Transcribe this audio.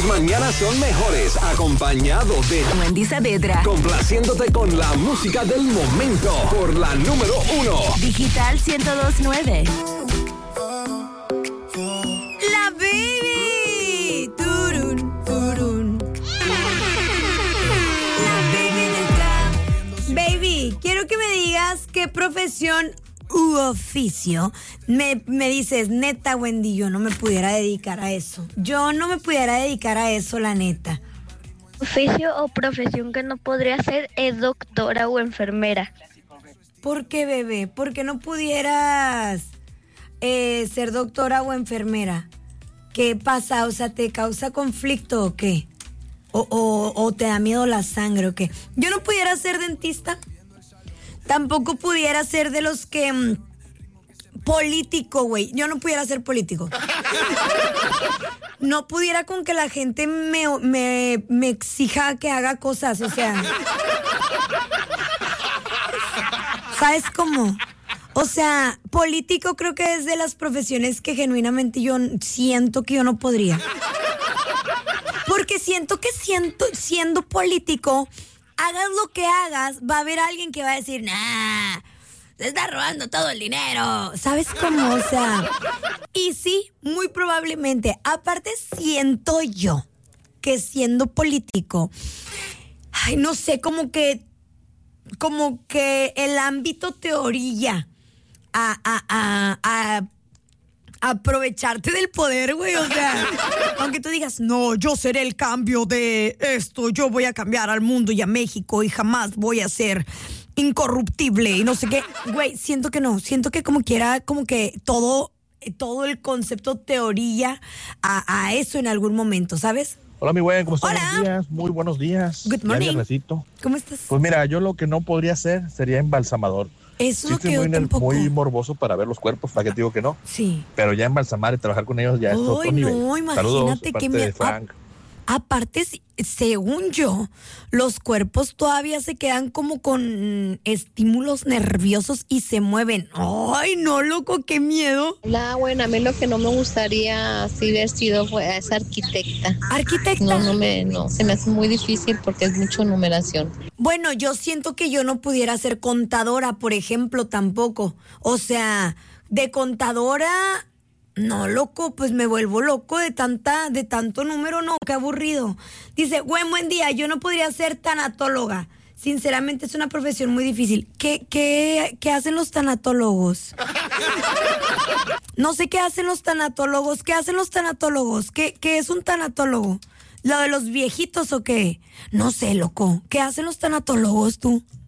mañanas son mejores acompañado de Wendy Saavedra. Complaciéndote con la música del momento por la número 1. Digital 102.9. La baby. Turun, turun. La baby del trap. Baby, quiero que me digas qué profesión u oficio me dices, neta, Wendy, yo no me pudiera dedicar a eso. Yo no me pudiera dedicar a eso, la neta. Oficio o profesión que no podría ser es doctora o enfermera. ¿Por qué, bebé? ¿Por qué no pudieras ser doctora o enfermera? ¿Qué pasa? O sea, ¿te causa conflicto o qué? ¿O te da miedo la sangre o qué? Yo no pudiera ser dentista. Tampoco pudiera ser de los que... político, güey. Yo no pudiera ser político. No pudiera con que la gente me exija que haga cosas, o sea... ¿Sabes cómo? O sea, político creo que es de las profesiones que genuinamente yo siento que yo no podría. Porque siento que siendo político... hagas lo que hagas, va a haber alguien que va a decir, nah, se está robando todo el dinero. ¿Sabes cómo? O sea, y sí, muy probablemente. Aparte, siento yo que siendo político, ay, no sé, como que el ámbito te orilla a aprovecharte del poder, güey, o sea, aunque tú digas, no, yo seré el cambio de esto, yo voy a cambiar al mundo y a México y jamás voy a ser incorruptible y no sé qué, güey, siento que no, siento que como quiera, como que todo el concepto te orilla a eso en algún momento, ¿sabes? Hola, mi güey, ¿cómo estás? Hola. Buenos días, muy buenos días. Good morning. Viernesito. ¿Cómo estás? Pues mira, yo lo que no podría hacer sería embalsamador. Eso es lo estoy que yo tampoco. muy morboso para ver los cuerpos, para que te digo que no. Sí. Pero ya embalsamar y trabajar con ellos ya es otro nivel. No, imagínate Saludos, que parte de Frank. Aparte, según yo, los cuerpos todavía se quedan como con estímulos nerviosos y se mueven. Ay, no, loco, qué miedo. Bueno, a mí lo que no me gustaría así haber sido es arquitecta. ¿Arquitecta? No, se me hace muy difícil porque es mucha numeración. Bueno, yo siento que yo no pudiera ser contadora, por ejemplo, tampoco. O sea, de contadora... no, loco, pues me vuelvo loco de tanto número, no, qué aburrido. Dice, buen día, yo no podría ser tanatóloga. Sinceramente es una profesión muy difícil. ¿Qué hacen los tanatólogos? No sé qué hacen los tanatólogos. ¿Qué hacen los tanatólogos? ¿Qué es un tanatólogo? ¿Lo de los viejitos o qué? No sé, loco. ¿Qué hacen los tanatólogos tú?